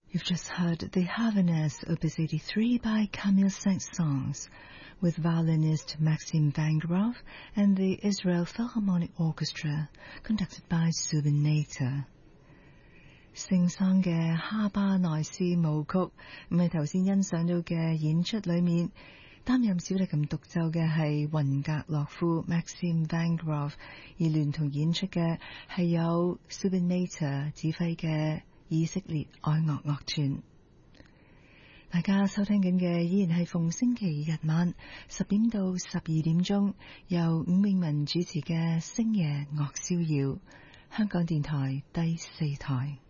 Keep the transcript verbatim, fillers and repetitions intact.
You've just heard The Haverness, Opus eighty-three by Camille Saint-Saëns, with violinist Maxime Van Grove and the Israel Philharmonic Orchestra, conducted by Zubin Mehta. 聖桑嘅哈巴內斯舞曲，唔係頭先欣賞到嘅演出裏面擔任小提琴獨奏嘅係雲格洛夫 Maxime Van Grove， 而聯同演出嘅係有 Zubin Mehta 指揮嘅以色列愛樂樂團。大家收聽緊嘅依然係逢星期日晚十點到十二點鐘由伍永文主持嘅星夜樂逍遙，香港電台第四台。